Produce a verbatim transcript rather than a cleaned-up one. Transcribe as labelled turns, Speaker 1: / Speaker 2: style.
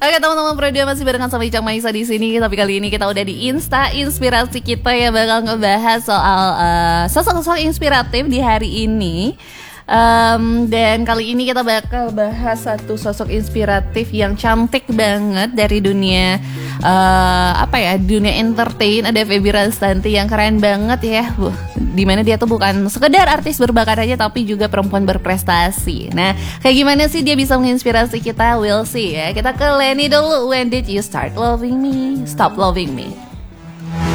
Speaker 1: Oke teman-teman, Prodia masih barengan sama Icang Maisa di sini. Tapi kali ini kita udah di Insta Inspirasi kita ya, bakal ngebahas soal uh, sosok-sosok inspiratif di hari ini. Um, dan kali ini kita bakal bahas satu sosok inspiratif yang cantik banget dari dunia uh, apa ya, dunia entertain. Ada Feby Rastanti yang keren banget ya, uh, dimana dia tuh bukan sekedar artis berbakat aja, tapi juga perempuan berprestasi. Nah, kayak gimana sih dia bisa menginspirasi kita? We'll see ya. Kita ke Lenny dulu. When did you start loving me? Stop loving me.